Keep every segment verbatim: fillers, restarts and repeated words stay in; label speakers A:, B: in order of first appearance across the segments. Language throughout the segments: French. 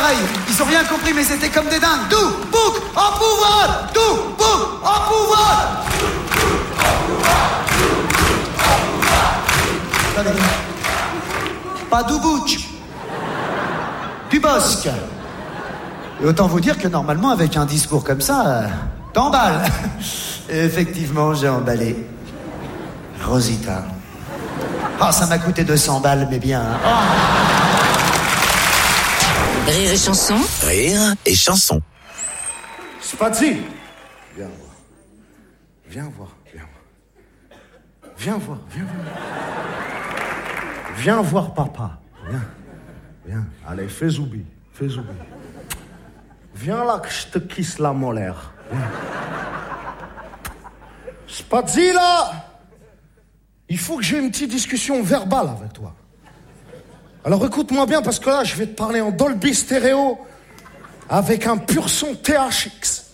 A: pareil. Ils ont rien compris, mais c'était comme des dingues. Dou, bouk, en pouvoir. Dou, bouk, en pouvoir. Allez. Pas du bouch. Du bosque. Et autant vous dire que normalement, avec un discours comme ça, euh, t'emballes. Et effectivement, j'ai emballé. Rosita. Oh, ça m'a coûté deux cents balles, mais bien. Hein. Oh.
B: Rire et chanson.
C: Rire et chanson.
D: Spazi. Viens voir. Viens voir, viens voir. Viens voir, viens voir. Viens voir papa. Viens. Viens. Allez, fais zoubi. Fais zoubi. Viens là que je te kisse la molaire. Viens. Spazi là. Il faut que j'ai une petite discussion verbale avec toi. Alors écoute-moi bien parce que là, je vais te parler en Dolby Stéréo avec un pur son T H X.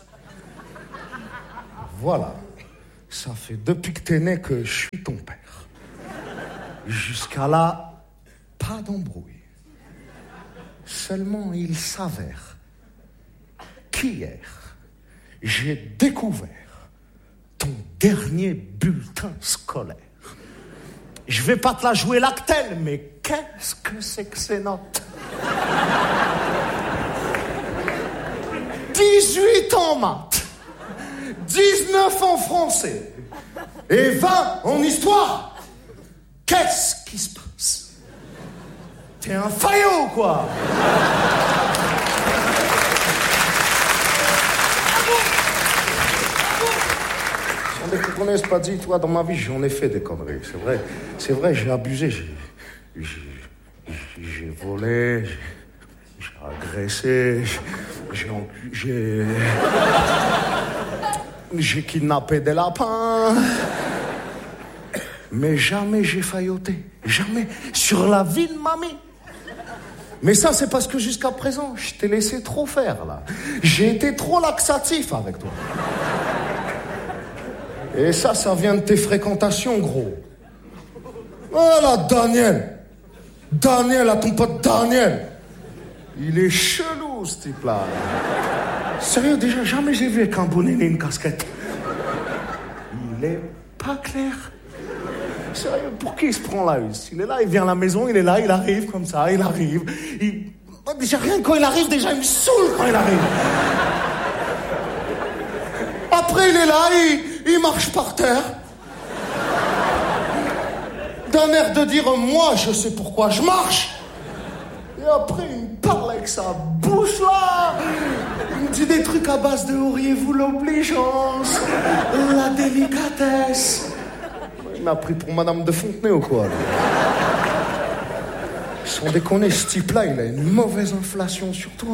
D: Voilà. Ça fait depuis que t'es né que je suis ton père. Jusqu'à là, pas d'embrouille. Seulement, il s'avère qu'hier, j'ai découvert ton dernier bulletin scolaire. Je vais pas te la jouer lactelle, mais qu'est-ce que c'est que ces notes? dix-huit en maths, dix-neuf en français et vingt en histoire. Qu'est-ce qui se passe? T'es un faillot, quoi. Sans déconner, c'est pas dit, toi, dans ma vie, j'en ai fait des conneries, c'est vrai. C'est vrai, j'ai abusé, j'ai... J'ai, j'ai volé, j'ai, j'ai agressé, j'ai... J'ai... J'ai kidnappé des lapins. Mais jamais j'ai failloté. Jamais. Sur la vie de mamie. Mais ça, c'est parce que jusqu'à présent, je t'ai laissé trop faire, là. J'ai été trop laxatif avec toi. Et ça, ça vient de tes fréquentations, gros. Voilà, Daniel. Daniel, à ton pote Daniel. Il est chelou, ce type-là. Sérieux, déjà, jamais j'ai vu avec un bonnet et une casquette. Il est pas clair. Sérieux, pour qui il se prend la husse? Il est là, il vient à la maison, il est là, il arrive comme ça, il arrive. Il... Déjà, rien que quand il arrive, déjà, il me saoule quand il arrive. Après, il est là, il, il marche par terre. D'un air de dire, moi, je sais pourquoi je marche. Et après, il me parle avec sa bouche, là. Il me dit des trucs à base de auriez-vous l'obligeance, la délicatesse. Il m'a pris pour Madame de Fontenay ou quoi, là. Sans déconner, ce type-là, il a une mauvaise inflation sur toi.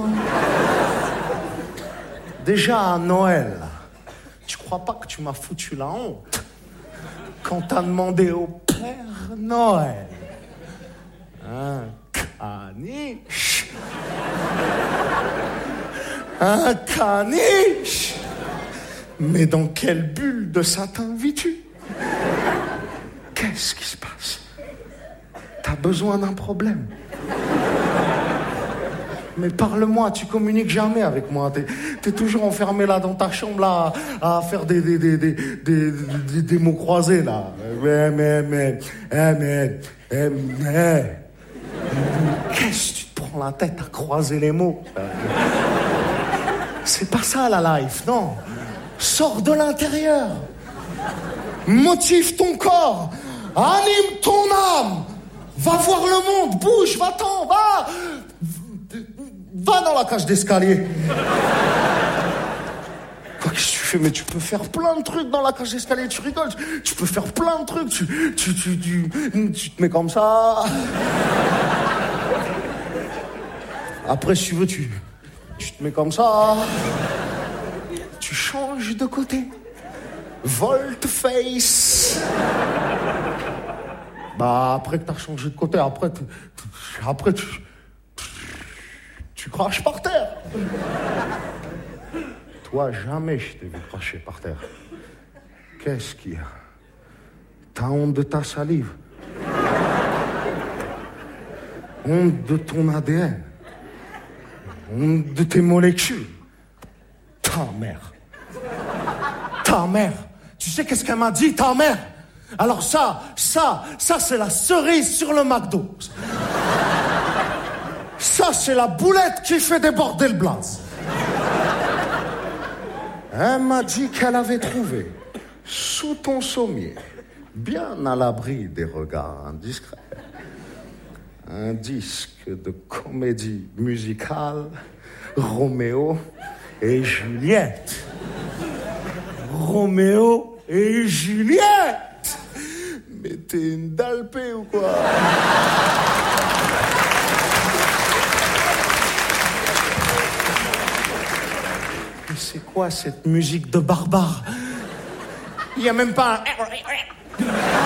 D: Déjà, à Noël, tu crois pas que tu m'as foutu la honte quand t'as demandé au Père Noël un caniche. Un caniche. Mais dans quelle bulle de satin vis-tu? Qu'est-ce qui se passe? T'as besoin d'un problème. Mais parle-moi, tu communiques jamais avec moi. T'es, t'es toujours enfermé là dans ta chambre là à, à faire des, des, des, des, des, des, des mots croisés là. Mais, mais, mais, mais, mais, mais, mais. Qu'est-ce que tu te prends la tête à croiser les mots? C'est pas ça la life, non. Sors de l'intérieur. Motive ton corps. Anime ton âme. Va voir le monde. Bouge, va-t'en, va. Va dans la cage d'escalier. Quoi, qu'est-ce que tu fais? Mais tu peux faire plein de trucs dans la cage d'escalier. Tu rigoles. Tu, tu peux faire plein de trucs. Tu, tu, tu, tu, tu te mets comme ça. Après, si tu veux, tu, tu te mets comme ça. Tu changes de côté. Volte-face. Bah, après que t'as changé de côté, après, tu, après, tu, tu craches par terre. Toi, jamais je t'ai vu cracher par terre. Qu'est-ce qu'il y a? T'as honte de ta salive. Honte de ton A D N. de tes molécules. Ta mère. Ta mère. Tu sais qu'est-ce qu'elle m'a dit, ta mère? Alors ça, ça, ça c'est la cerise sur le McDo. Ça c'est la boulette qui fait déborder le blaze. Elle m'a dit qu'elle avait trouvé, sous ton sommier, bien à l'abri des regards indiscrets, un disque de comédie musicale, Roméo et Juliette. Roméo et Juliette. Mais t'es une dalpée ou quoi? Mais c'est quoi cette musique de barbare? Il y a même pas un...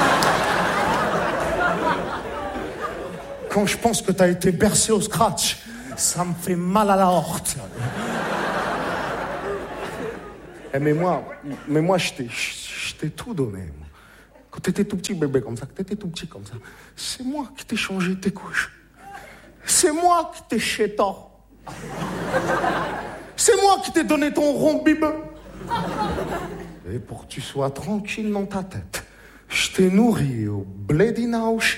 D: Quand je pense que t'as été bercé au scratch, ça me fait mal à la horte. Eh mais moi, mais moi, je t'ai, je t'ai tout donné. Moi. Quand t'étais tout petit bébé comme ça, que t'étais tout petit comme ça, c'est moi qui t'ai changé tes couches. C'est moi qui t'ai chétant. C'est moi qui t'ai donné ton rond bibeux. Et pour que tu sois tranquille dans ta tête, je t'ai nourri au blédinauch.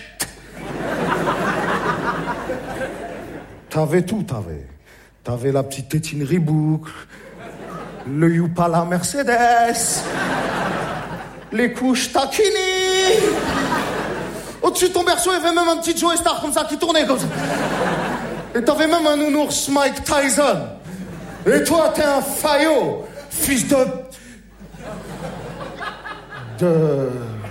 D: T'avais tout, t'avais. T'avais la petite tétine Reebok, le Youpala Mercedes, les couches Takini. Au-dessus de ton berceau, il y avait même un petit Joey Star comme ça qui tournait comme ça. Et t'avais même un nounours Mike Tyson. Et toi, t'es un faillot, fils de... De...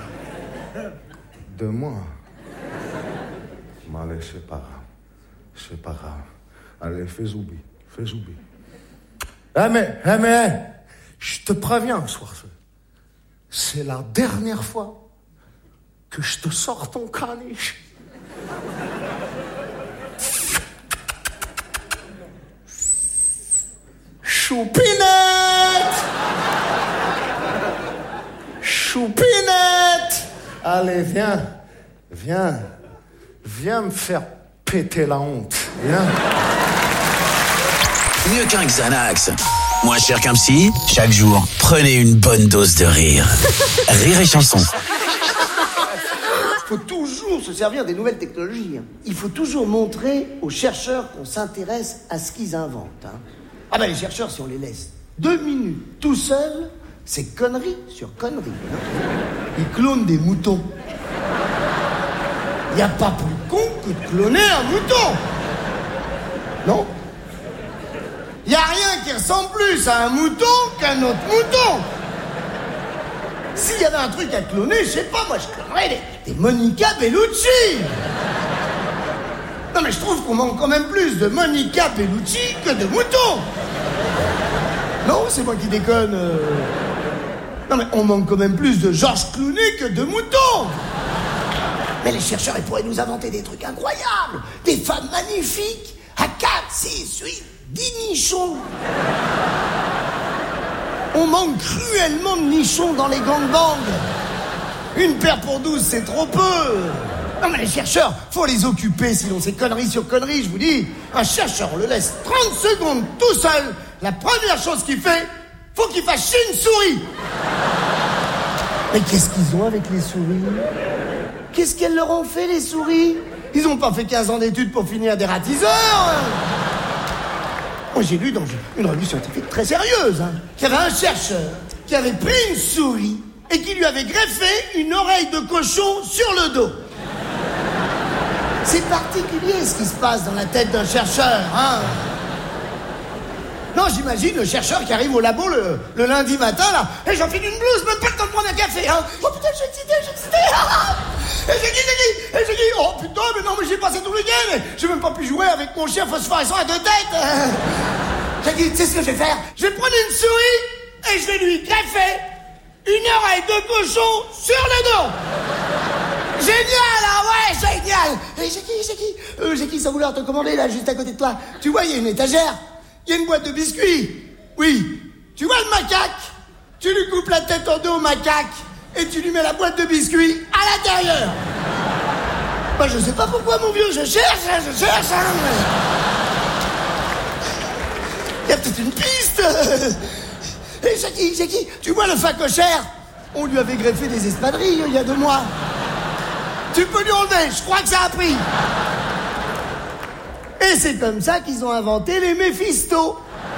D: De moi. Mais allez, c'est pas grave. C'est pas grave. Allez, fais zoubi. Fais zoubi. Eh mais, eh mais, je te préviens, soir. C'est la dernière fois que je te sors ton caniche. Choupinette! Choupinette! Allez, viens. Viens. Viens me faire péter la honte. Viens.
B: Mieux qu'un Xanax. Moins cher qu'un psy. Chaque jour, prenez une bonne dose de rire. Rire et chanson.
A: Il faut toujours se servir des nouvelles technologies. Il faut toujours montrer aux chercheurs qu'on s'intéresse à ce qu'ils inventent. Hein. Ah ben les chercheurs, si on les laisse deux minutes tout seuls, c'est connerie sur connerie. Hein. Ils clonent des moutons. Il n'y a pas plus con que de cloner un mouton. Non? Il n'y a rien qui ressemble plus à un mouton qu'un autre mouton. S'il y avait un truc à cloner, je sais pas, moi je clonerais des, des Monica Bellucci. Non mais je trouve qu'on manque quand même plus de Monica Bellucci que de moutons. Non, c'est moi qui déconne. Euh... Non mais on manque quand même plus de Georges Clooney que de moutons. Mais les chercheurs, ils pourraient nous inventer des trucs incroyables. Des femmes magnifiques à quatre, six, huit, dix nichons. On manque cruellement de nichons dans les gangbangs. Une paire pour douze, c'est trop peu. Non mais les chercheurs, faut les occuper, sinon c'est connerie sur connerie, je vous dis. Un chercheur, on le laisse trente secondes tout seul. La première chose qu'il fait, faut qu'il fasse chier une souris. Mais qu'est-ce qu'ils ont avec les souris? Qu'est-ce qu'elles leur ont fait, les souris? Ils ont pas fait quinze ans d'études pour finir des ratiseurs. Moi, j'ai lu dans une revue scientifique très sérieuse hein, qu'il y avait un chercheur qui avait pris une souris et qui lui avait greffé une oreille de cochon sur le dos. C'est particulier ce qui se passe dans la tête d'un chercheur, hein. Non, j'imagine le chercheur qui arrive au labo le, le lundi matin, là, et j'enfile une blouse, même pas le temps de prendre un café, hein. Oh putain, je suis excité, je suis excité. Et j'ai qui, j'ai qui, et j'ai qui. Oh putain, mais non, mais j'ai passé tout le week-end, et j'ai même pas pu jouer avec mon chien phosphorescent à deux têtes. J'ai dit, tu sais ce que je vais faire? Je vais prendre une souris, et je vais lui greffer une oreille de cochon sur le dos. Génial, ah ouais, génial. Et j'ai qui, j'ai qui euh, J'ai qui sans vouloir te commander, là, juste à côté de toi? Tu vois, il y a une étagère. Il y a une boîte de biscuits. Oui. Tu vois le macaque? Tu lui coupes la tête en deux au macaque et tu lui mets la boîte de biscuits à l'intérieur. Bah je sais pas pourquoi mon vieux, je cherche, je cherche. Hein. y a peut-être une piste. Et Jackie, Jackie, tu vois le facochère? On lui avait greffé des espadrilles il y a deux mois. Tu peux lui enlever, je crois que ça a pris. Et c'est comme ça qu'ils ont inventé les Méphisto.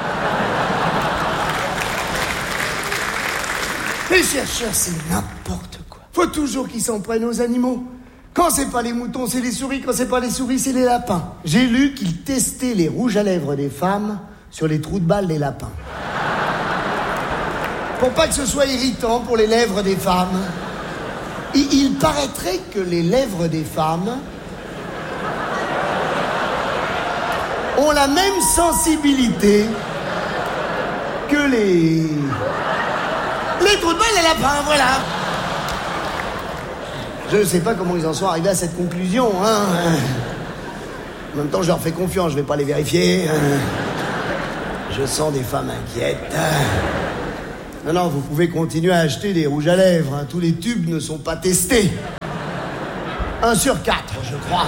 A: Les chercheurs, c'est n'importe quoi. Faut toujours qu'ils s'en prennent aux animaux. Quand c'est pas les moutons, c'est les souris. Quand c'est pas les souris, c'est les lapins. J'ai lu qu'ils testaient les rouges à lèvres des femmes sur les trous de balles des lapins. Pour pas que ce soit irritant pour les lèvres des femmes. Il, il paraîtrait que les lèvres des femmes ont la même sensibilité que les... les trous de balles des lapins, voilà. Je ne sais pas comment ils en sont arrivés à cette conclusion, hein. En même temps, je leur fais confiance, je vais pas les vérifier. Je sens des femmes inquiètes. Non, non, vous pouvez continuer à acheter des rouges à lèvres, hein. Tous les tubes ne sont pas testés. Un sur quatre, je crois.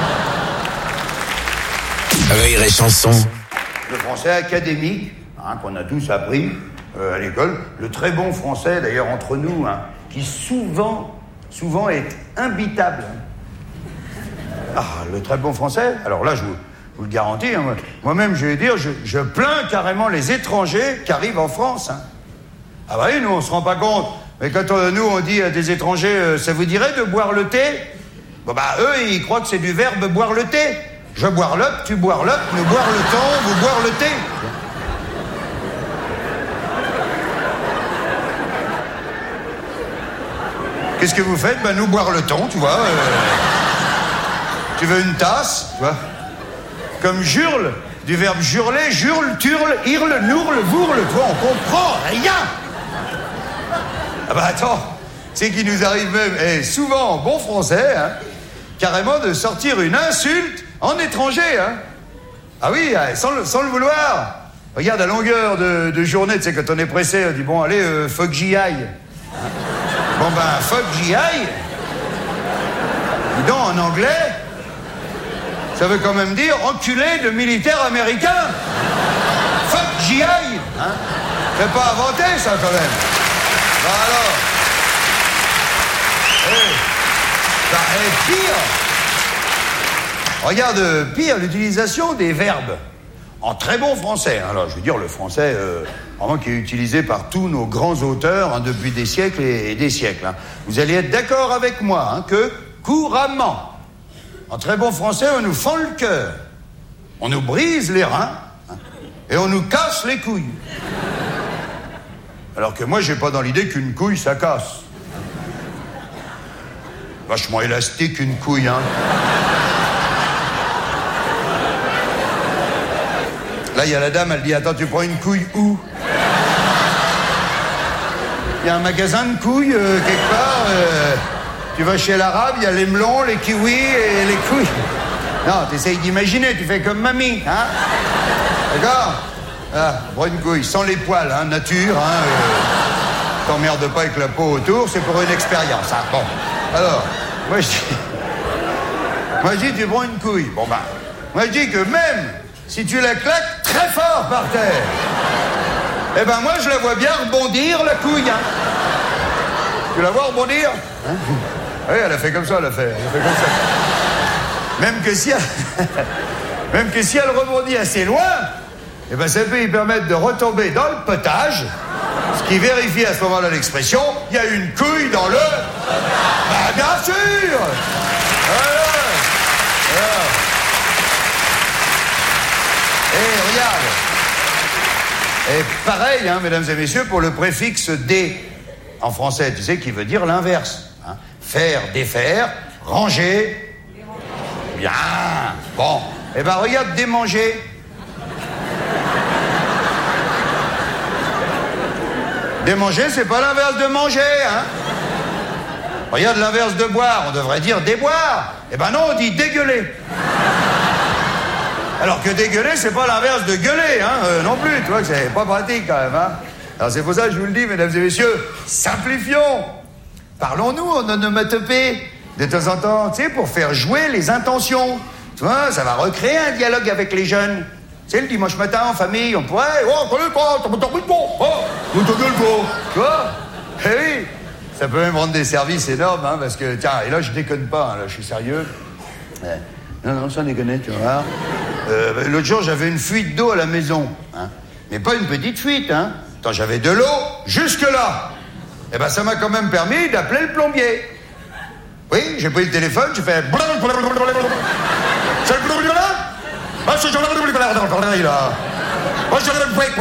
B: Rire et chanson.
C: Le français académique, hein, qu'on a tous appris euh, à l'école. Le très bon français, d'ailleurs, entre nous, hein, qui souvent... souvent est imbitable. Ah, le très bon français, alors là, je vous, je vous le garantis, hein, moi-même, je vais dire, je, je plains carrément les étrangers qui arrivent en France. Hein. Ah bah oui, nous, on se rend pas compte. Mais quand on, nous, on dit à des étrangers, euh, ça vous dirait de boire le thé? Bon bah, eux, ils croient que c'est du verbe boire le thé. Je boire l'up, tu boire l'up, nous boire le temps, vous boire le thé. Qu'est-ce que vous faites? Ben, nous boire le thon, tu vois. Euh... Tu veux une tasse, tu vois? Comme jurle, du verbe jurler, jurle, turle, hurle, nourle, vourle, tu vois, on comprend rien. Ah bah attends, c'est qu'il nous arrive même, et souvent en bon français, hein, carrément de sortir une insulte en étranger, hein. Ah oui, sans le, sans le vouloir. Regarde, à longueur de, de journée, tu sais, quand on est pressé, on dit, bon, allez, euh, faut que j'y aille. Hein? Bon ben, fuck j'y aille. Dis donc, en anglais, ça veut quand même dire enculé de militaires américains. Fuck j'y aille. Hein? C'est pas inventé, ça, quand même. Ben alors. Hey. Ben, et pire. Regarde, pire, l'utilisation des verbes. En très bon français. Alors, je veux dire, le français, euh, vraiment qui est utilisé par tous nos grands auteurs hein, depuis des siècles et, et des siècles. Hein. Vous allez être d'accord avec moi hein, que couramment, en très bon français, on nous fend le cœur, on nous brise les reins hein, et on nous casse les couilles. Alors que moi, j'ai pas dans l'idée qu'une couille, ça casse. Vachement élastique, une couille, hein. Là, il y a la dame, elle dit, attends, tu prends une couille où? Il y a un magasin de couilles, euh, quelque part. Euh, tu vas chez l'arabe, il y a les melons, les kiwis et les couilles. Non, t'essayes d'imaginer, tu fais comme mamie, hein? D'accord? Ah, prends une couille, sans les poils, hein, nature, hein. Euh, t'emmerdes pas avec la peau autour, c'est pour une expérience, hein. Bon, alors, moi je dis... Moi je dis, tu prends une couille. Bon, ben, moi je dis que même... si tu la claques très fort par terre, eh ben moi je la vois bien rebondir la couille. Hein. Tu la vois rebondir hein? Oui, elle a fait comme ça, elle a fait, elle a fait comme ça. Même que si elle, même que si elle rebondit assez loin, eh ben ça peut y permettre de retomber dans le potage, ce qui vérifie à ce moment-là l'expression, il y a une couille dans le... Bah bien sûr. Voilà. Voilà. Et regarde. Et pareil, hein, mesdames et messieurs, pour le préfixe dé en français, tu sais, qui veut dire l'inverse. Hein. Faire, défaire, ranger. Bien. Bon. Eh ben regarde, démanger. Démanger, c'est pas l'inverse de manger, hein. Regarde l'inverse de boire, on devrait dire déboire. Eh ben non, on dit dégueuler. Alors que dégueuler, c'est pas l'inverse de gueuler, hein, euh, non plus, tu vois, que c'est pas pratique quand même, hein. Alors c'est pour ça que je vous le dis, mesdames et messieurs, simplifions. Parlons-nous en onomatopée, de temps en temps, tu sais, pour faire jouer les intentions. Tu vois, ça va recréer un dialogue avec les jeunes. C'est le dimanche matin, en famille, on pourrait... Oh, salut toi, t'as pas de bon. Oh, où ta gueule, toi. Tu vois? Eh oui. Ça peut même rendre des services énormes, hein, parce que... Tiens, et là, je déconne pas, hein, là, je suis sérieux. Ouais. Non, non, sans déconner, tu vois. Euh, l'autre jour, j'avais une fuite d'eau à la maison, hein. Mais pas une petite fuite, hein. Attends, j'avais de l'eau jusque-là. Eh ben, ça m'a quand même permis d'appeler le plombier. Oui, j'ai pris le téléphone, j'ai fait... C'est le plombier là? Ah, c'est le plombier là. Moi, je vais le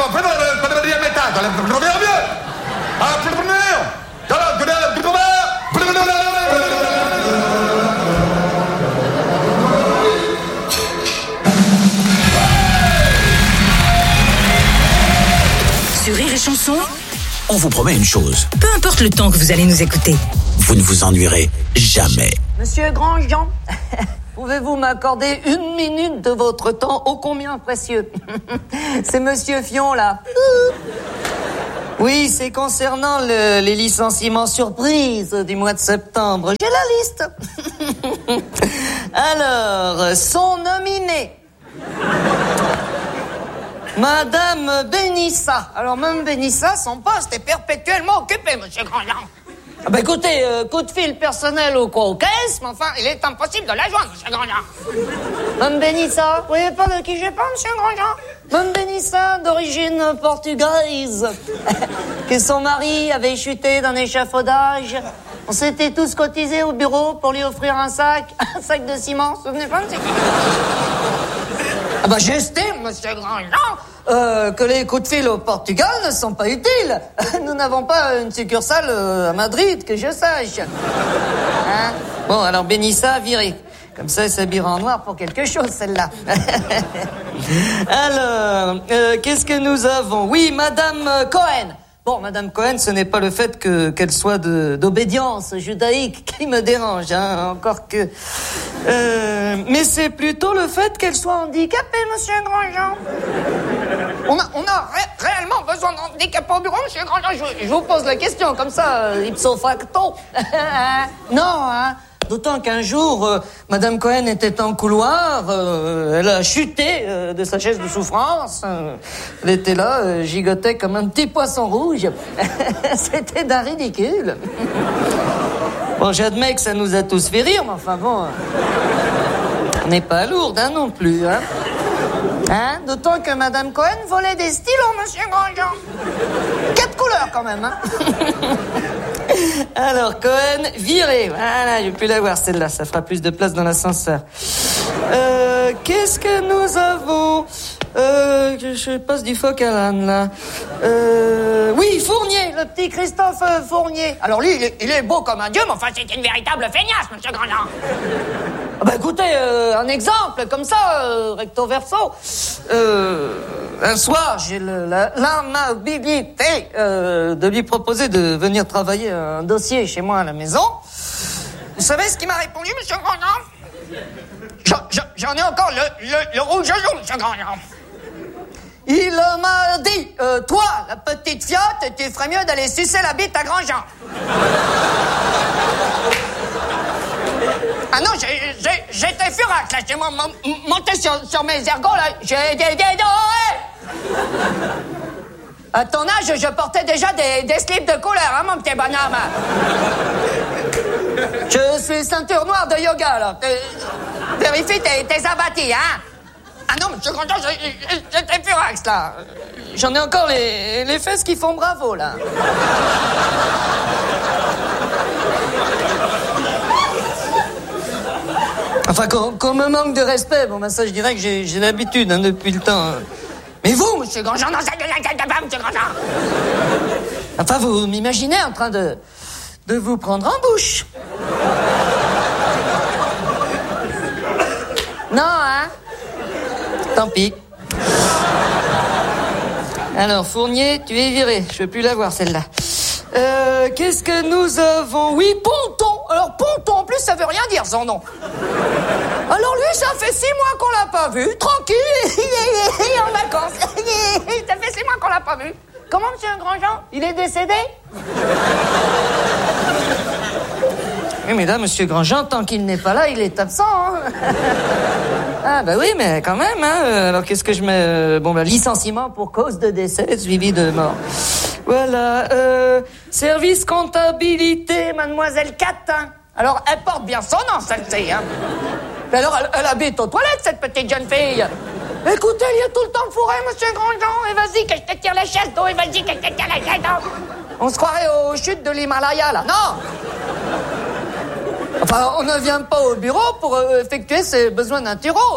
B: Sur Rire et Chanson, on vous promet une chose.
E: Peu importe le temps que vous allez nous écouter,
B: Vous ne vous ennuierez jamais.
F: Monsieur Grandjean, pouvez-vous m'accorder une minute de votre temps ô combien précieux? C'est Monsieur Fion, là. Oui, c'est concernant le, les licenciements surprises du mois de septembre. J'ai la liste. Alors, sont nominés Madame Benissa. Alors, Mme Benissa, son poste est perpétuellement occupé, Monsieur Grandjean. Ah ben écoutez, euh, coup de fil personnel ou quoi aux caisses, mais enfin, il est impossible de la joindre, Monsieur Grandjean. Mme Benissa, vous voyez pas de qui je parle, Monsieur Grandjean? Mme Benissa, d'origine portugaise, que son mari avait chuté d'un échafaudage. On s'était tous cotisés au bureau pour lui offrir un sac, un sac de ciment, vous vous souvenez pas, Monsieur? Ah bah j'estime, Monsieur Grandjean, euh, que les coups de fil au Portugal ne sont pas utiles. Nous n'avons pas une succursale euh, à Madrid, que je sache. Hein? Bon, alors Benissa, virée. Comme ça, elle s'habillera en noir pour quelque chose, celle-là. Alors, euh, qu'est-ce que nous avons? Oui, Madame Cohen. Bon, Madame Cohen, ce n'est pas le fait que qu'elle soit de, d'obédience judaïque qui me dérange, hein, encore que... Euh, mais c'est plutôt le fait qu'elle soit handicapée, Monsieur Grandjean. On a, on a ré- réellement besoin d'handicapés au bureau, Monsieur Grandjean. Je, je vous pose la question, comme ça, euh, ipso facto. Non, hein. D'autant qu'un jour, euh, Madame Cohen était en couloir, euh, elle a chuté euh, de sa chaise de souffrance. Euh, elle était là, euh, gigotait comme un petit poisson rouge. C'était d'un ridicule. Bon, j'admets que ça nous a tous fait rire, mais enfin bon, on n'est pas lourde, hein, non plus, hein. Hein? D'autant que Madame Cohen volait des stylos, Monsieur Grandjean. Quatre couleurs, quand même, hein. Alors, Cohen, viré. Voilà, j'ai pu la voir, celle-là. Ça fera plus de place dans l'ascenseur. Euh, qu'est-ce que nous avons? Euh, je passe du phoque à l'âne, là. Euh, oui, Fournier, le petit Christophe euh, Fournier. Alors lui, il est, il est beau comme un dieu, mais enfin, c'est une véritable feignasse, Monsieur Grandjean. Ah bah écoutez, euh, un exemple, comme ça, euh, recto verso. Euh, un soir, j'ai le, la, l'amabilité euh, de lui proposer de venir travailler un dossier chez moi à la maison. Vous savez ce qu'il m'a répondu, Monsieur Grandjean? J'en, j'en, j'en ai encore le, le, le rouge à jour, Monsieur Grandjean. Il m'a dit, euh, toi, la petite fiotte, tu ferais mieux d'aller sucer la bite à Grandjean. Ah non, j'ai, j'ai, j'étais furax, là. J'ai mon, monté sur, sur mes ergots, là. J'ai des... des ouais. À ton âge, je portais déjà des, des slips de couleur, hein, mon petit bonhomme. Je suis ceinture noire de yoga, là. Vérifie tes, tes abattis, hein. Ah non, Monsieur Grandjean, j'étais furax, là. J'en ai encore les, les fesses qui font bravo, là. Enfin, qu'on, qu'on me manque de respect, bon, ben ça, je dirais que j'ai, j'ai l'habitude, hein, depuis le temps. Mais vous, Monsieur Grandjean, non, ça ne pas, Monsieur Grandjean. Enfin, vous m'imaginez en train de, de vous prendre en bouche. Non, hein? Tant pis. Alors, Fournier, tu es viré. Je peux plus la voir, celle-là. Euh, qu'est-ce que nous avons? Oui, Ponton. Alors, Ponton, en plus, ça veut rien dire, son nom. Alors, lui, ça fait six mois qu'on l'a pas vu. Tranquille, en vacances. Ça fait six mois qu'on l'a pas vu. Comment, Monsieur Grandjean? Il est décédé? Oui, mais là, Monsieur Grandjean, tant qu'il n'est pas là, il est absent, hein. Ah bah oui, mais quand même, hein. Alors qu'est-ce que je mets? Bon bah licenciement pour cause de décès suivi de mort. Voilà. Euh, service comptabilité, mademoiselle Catin. Alors elle porte bien son nom, celle-ci, hein. Mais alors elle, elle habite aux toilettes, cette petite jeune fille. Écoutez, il y a tout le temps le fourré, monsieur Grandjean. Et vas-y que je te tire la chaise d'eau. Et vas-y que je te tire la chaise d'eau. On se croirait aux chutes de l'Himalaya, là. Non. Enfin, on ne vient pas au bureau pour euh, effectuer ses besoins d'un tyro.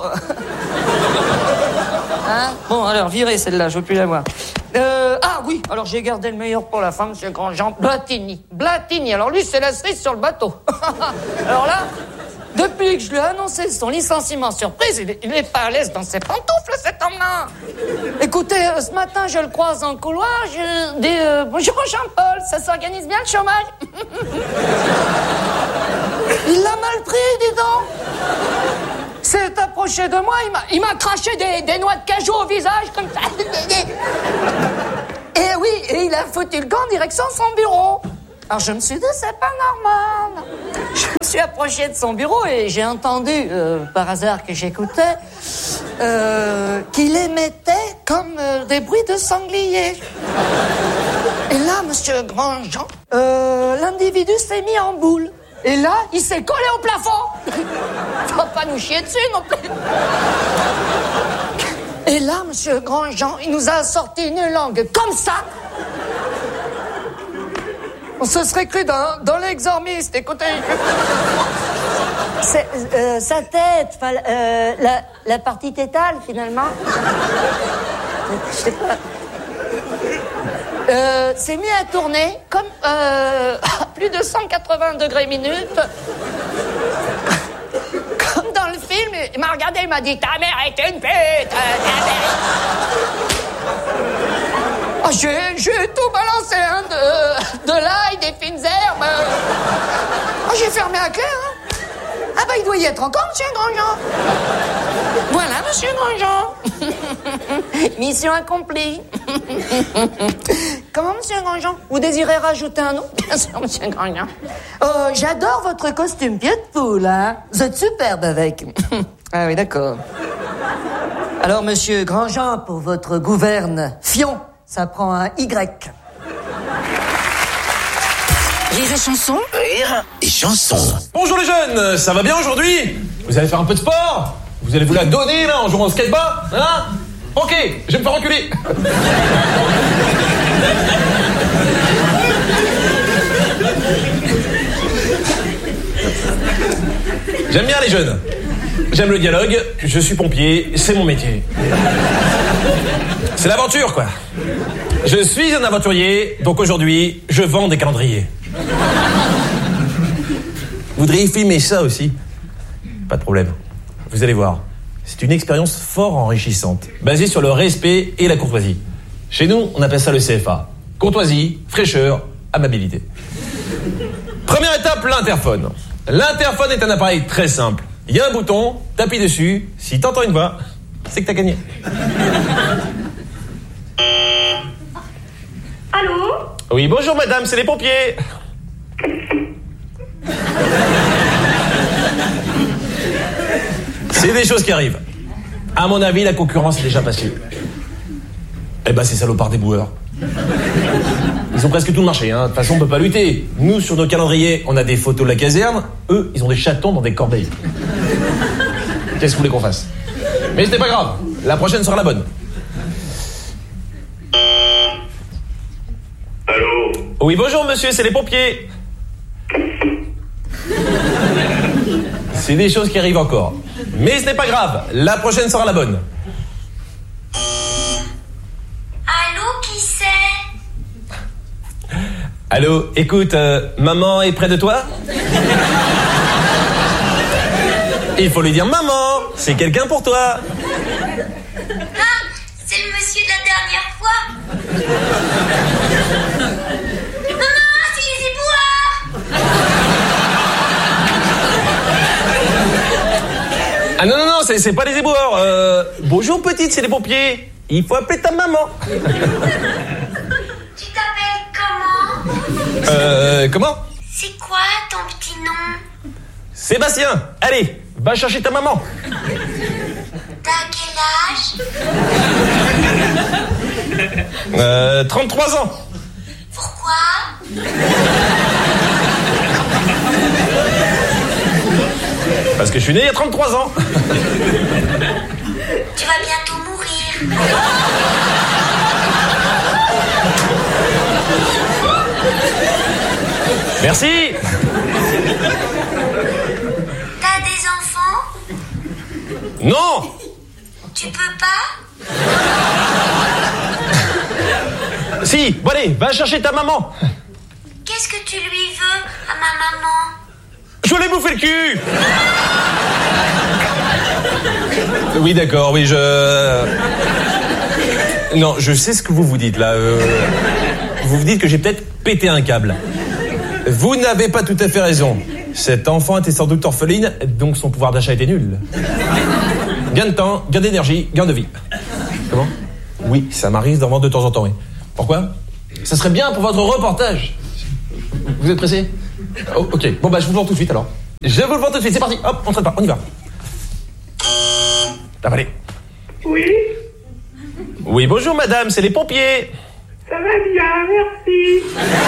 F: Hein? Bon, alors, virez celle-là, je veux plus la voir. Euh, ah oui, alors j'ai gardé le meilleur pour la fin, monsieur Grandjean. Blatini. Blatini, alors lui, c'est la cerise sur le bateau. Alors là, depuis que je lui ai annoncé son licenciement surprise, il est, il est pas à l'aise dans ses pantoufles, cet homme-là. Écoutez, euh, ce matin, je le croise en couloir, je dis euh, bonjour Jean-Paul, ça s'organise bien le chômage? Il l'a mal pris, dis donc. S'est approché de moi, il m'a, il m'a craché des, des noix de cajou au visage, comme ça. Et oui, et il a foutu le camp en direction de son bureau. Alors je me suis dit, c'est pas normal. Je me suis approché de son bureau et j'ai entendu, euh, par hasard que j'écoutais, euh, qu'il émettait comme euh, des bruits de sanglier. Et là, monsieur Grandjean, euh, l'individu s'est mis en boule. Et là, il s'est collé au plafond. Faut pas nous chier dessus non plus. Et là, monsieur Grandjean, il nous a sorti une langue comme ça. On se serait cru dans, dans l'exormiste, écoutez. C'est, euh, sa tête, euh, la, la partie tétale, finalement. Je sais pas. Euh, s'est mis à tourner comme euh, à plus de cent quatre-vingts degrés minutes. Comme dans le film, il m'a regardé, il m'a dit « Ta mère est une pute, ta mère... » Oh, j'ai, j'ai tout balancé, hein, de, de l'ail, des fines herbes. Oh, j'ai fermé la clé, hein. Ah bah, il doit y être encore, monsieur Grandjean. Voilà, monsieur Grandjean. Mission accomplie. Comment, monsieur Grandjean? Vous désirez rajouter un nom? Bien sûr, monsieur Grandjean. Oh, j'adore votre costume pied de poule, hein. Vous êtes superbe avec. Ah oui, d'accord. Alors, monsieur Grandjean, pour votre gouverne Fion, ça prend un Y.
E: Rire et chanson.
B: Rire et chanson.
G: Bonjour les jeunes, ça va bien aujourd'hui? Vous allez faire un peu de sport? Vous allez vous la donner là en jouant au skateboard? Hein? Ok, je vais me faire reculer. J'aime bien les jeunes. J'aime le dialogue, je suis pompier, c'est mon métier. C'est l'aventure quoi. Je suis un aventurier, donc aujourd'hui, je vends des calendriers. Vous voudriez filmer ça aussi? Pas de problème. Vous allez voir. C'est une expérience fort enrichissante, basée sur le respect et la courtoisie. Chez nous, on appelle ça le C F A. Courtoisie, fraîcheur, amabilité. Première étape, l'interphone. L'interphone est un appareil très simple. Il y a un bouton, t'appuies dessus, si t'entends une voix, c'est que t'as gagné.
H: Allô?
G: Oui, bonjour madame, c'est les pompiers. C'est des choses qui arrivent. À mon avis, la concurrence est déjà passée. Eh ben, ces salopards des boueurs. Ils ont presque tout le marché, hein. De toute façon, on peut pas lutter. Nous, sur nos calendriers, on a des photos de la caserne. Eux, ils ont des chatons dans des corbeilles. Qu'est-ce que vous voulez qu'on fasse? Mais c'était pas grave. La prochaine sera la bonne.
H: Allô?
G: Oui, bonjour monsieur, c'est les pompiers. C'est des choses qui arrivent encore. Mais ce n'est pas grave, la prochaine sera la bonne.
H: Allô, qui c'est?
G: Allô, écoute, euh, maman est près de toi? Il faut lui dire maman, c'est quelqu'un pour toi.
H: Ah, c'est le monsieur de la dernière fois. Maman, c'est les éboueurs.
G: Ah non, non, non, c'est, c'est pas les éboueurs. Euh, bonjour petite, c'est les pompiers. Il faut appeler ta maman.
H: Tu t'appelles comment?
G: Euh, comment?
H: C'est quoi ton petit nom?
G: Sébastien, allez, va chercher ta maman.
H: T'as quel âge?
G: Euh, trente-trois ans.
H: Pourquoi?
G: Parce que je suis né il y a trente-trois ans.
H: Tu vas bientôt mourir.
G: Merci.
H: T'as des enfants?
G: Non.
H: Tu peux pas?
G: Si, bon allez, va chercher ta maman.
H: Qu'est-ce que tu lui veux à ma maman?
G: Je voulais bouffer le cul. Oui, d'accord, oui, je... Non, je sais ce que vous vous dites, là. Euh... Vous vous dites que j'ai peut-être pété un câble. Vous n'avez pas tout à fait raison. Cette enfant était sans doute orpheline, donc son pouvoir d'achat était nul. Gain de temps, gain d'énergie, gain de vie. Comment? Oui, ça m'arrive d'en vendre de temps en temps, oui. Pourquoi? Ça serait bien pour votre reportage. Vous êtes pressé? Oh, ok, bon bah je vous le vends tout de suite alors. Je vous le vends tout de suite, c'est parti. Hop, on traite pas, on y va. Ah, allez.
I: Oui,
G: Oui, bonjour madame, c'est les pompiers.
I: ça va bien, merci.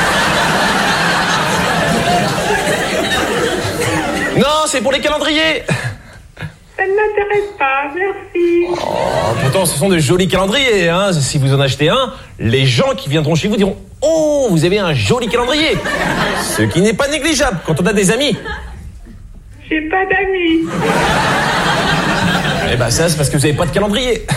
G: Non, c'est pour les calendriers.
I: Ça ne m'intéresse pas, merci.
G: Oh, pourtant, ce sont de jolis calendriers, hein. Si vous en achetez un, les gens qui viendront chez vous diront « Oh, vous avez un joli calendrier !» Ce qui n'est pas négligeable quand on a des amis.
I: J'ai pas d'amis.
G: Eh ben ça, c'est parce que vous n'avez pas de calendrier.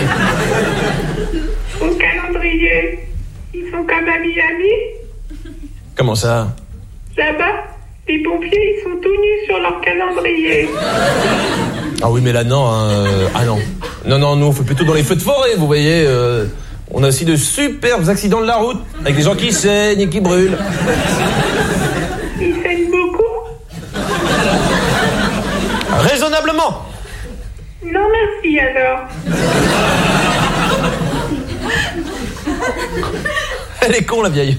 I: Au calendrier, ils sont comme à Miami.
G: Comment ça?
I: Là-bas, les pompiers, ils sont tout nus sur leur calendrier.
G: Ah oui, mais là, non. Hein, euh, ah non. Non, non, nous, on fait plutôt dans les feux de forêt, vous voyez. Euh, on a aussi de superbes accidents de la route, avec des gens qui saignent et qui brûlent.
I: Ils saignent beaucoup?
G: Raisonnablement.
I: Non, merci alors.
G: Elle est con, la vieille.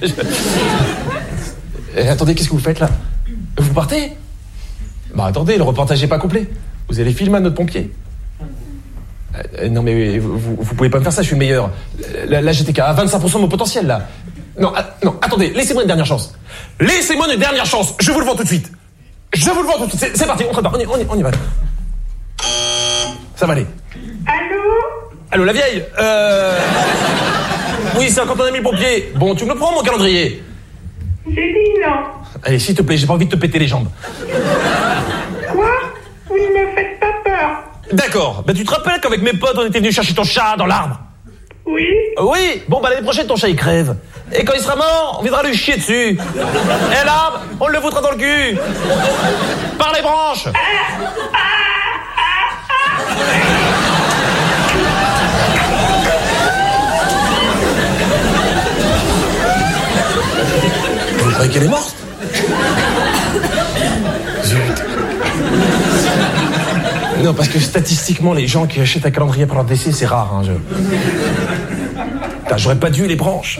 G: Eh, attendez, qu'est-ce que vous faites, là? Vous partez? Bah, attendez, le reportage n'est pas complet. Vous allez filmer à notre pompier. Euh, non, mais vous, vous, vous pouvez pas me faire ça, je suis le meilleur. Là, là j'étais qu'à vingt-cinq pour cent de mon potentiel, là. Non, ah, non, attendez, laissez-moi une dernière chance. Laissez-moi une dernière chance, je vous le vends tout de suite. Je vous le vends tout de suite, c'est, c'est parti, on prépare, on y, on, y, on y va. Ça va aller.
I: Allô?
G: Allô, la vieille? Euh... Oui, c'est quand on a mis le pompier. Bon, tu me le prends, mon calendrier?
I: J'ai dit non.
G: Allez, s'il te plaît, j'ai pas envie de te péter les jambes.
I: Quoi? Vous ne me faites pas peur.
G: D'accord, bah tu te rappelles qu'avec mes potes, on était venus chercher ton chat dans l'arbre?
I: Oui?
G: Oui, bon bah l'année prochaine, ton chat il crève. Et quand il sera mort, on viendra lui chier dessus. Et l'arbre, on le foutra dans le cul. Par les branches. Vous croyez qu'elle est morte? Zut. Non, parce que statistiquement, les gens qui achètent un calendrier pour leur décès, c'est rare. Hein, je... Putain, j'aurais pas dû les branches.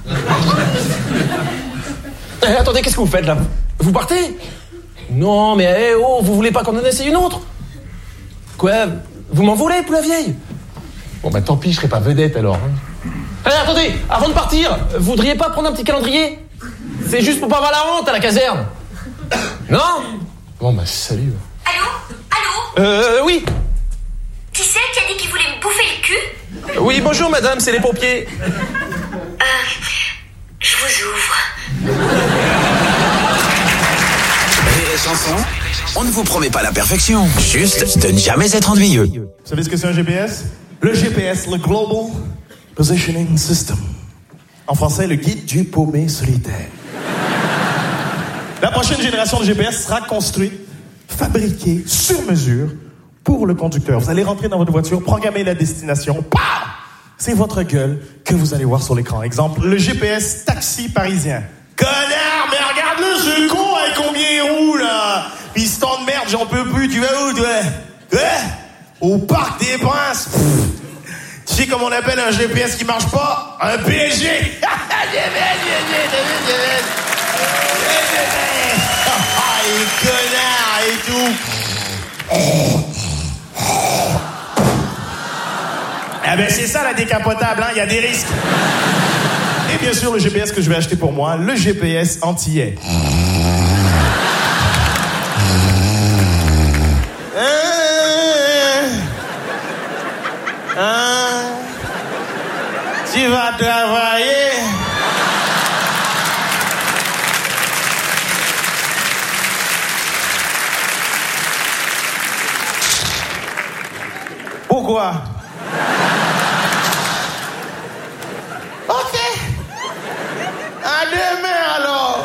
G: Eh, attendez, qu'est-ce que vous faites là? Vous partez? Non, mais eh, oh, vous voulez pas qu'on en essaye une autre? Quoi? Vous m'en voulez, pour la vieille? Bon, bah tant pis, je serai pas vedette alors. Hein. Eh, attendez, avant de partir, vous voudriez pas prendre un petit calendrier? C'est juste pour pas avoir la honte à la caserne. Non? Bon, bah salut.
H: Allô? Allô?
G: Euh, oui.
H: Qui c'est qui a dit qu'il voulait me bouffer le cul?
G: Oui, bonjour madame, c'est les pompiers.
H: Euh, je vous ouvre.
B: Rire et chanson, on ne vous promet pas la perfection, juste de ne jamais être ennuyeux.
J: Vous savez ce que c'est un G P S? Le G P S, le Global Positioning System. En français, le guide du paumé solitaire. La prochaine génération de G P S sera construite, fabriquée sur mesure pour le conducteur. Vous allez rentrer dans votre voiture, programmer la destination. Pah! C'est votre gueule que vous allez voir sur l'écran. Exemple, le G P S taxi parisien. Connard, mais regarde-le, ce con avec combien il roule, là. Piston de merde, j'en peux plus. Tu vas où, toi? Quoi? Au Parc des Princes. Pff. Tu sais comment on appelle un G P S qui marche pas? Un P S G. Ah, les connards et tout. Ah ben c'est ça la décapotable, hein, il y a des risques. Et bien sûr le G P S que je vais acheter pour moi, le G P S antillais. Hein? Tu vas travailler. Pourquoi? Ok. À demain alors.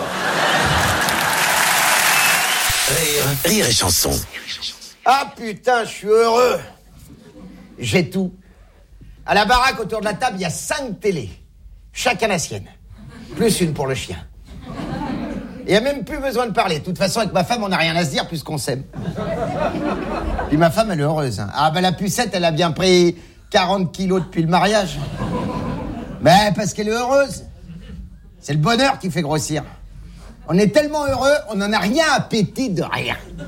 B: Rire, rire et chanson.
K: Ah putain, je suis heureux. J'ai tout. À la baraque, autour de la table, il y a cinq télés. Chacun la sienne. Plus une pour le chien. Il n'y a même plus besoin de parler. De toute façon, avec ma femme, on n'a rien à se dire puisqu'on s'aime. Puis ma femme, elle est heureuse. Hein. Ah ben la pucette, elle a bien pris quarante kilos depuis le mariage. Ben parce qu'elle est heureuse. C'est le bonheur qui fait grossir. On est tellement heureux, on n'en a rien à péter de rien.